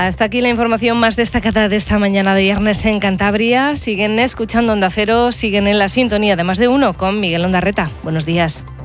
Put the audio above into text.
Hasta aquí la información más destacada de esta mañana de viernes en Cantabria. Siguen escuchando Onda Cero, siguen en la sintonía de Más de Uno con Miguel Ondarreta. Buenos días.